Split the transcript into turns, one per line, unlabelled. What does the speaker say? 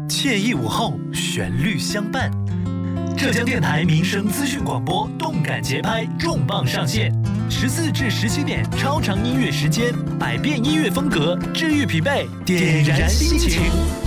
惬意午后，旋律相伴。浙江电台民生资讯广播，动感节拍，重磅上线。14至17点，超长音乐时间，百变音乐风格，治愈疲惫，点燃心情。